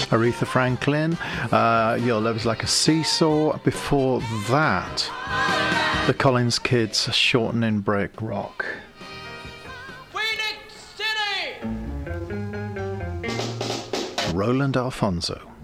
Aretha Franklin, Your Love Is Like a Seesaw. Before that, the Collins Kids, Shortening Brick Rock. Phoenix City! Roland Alfonso.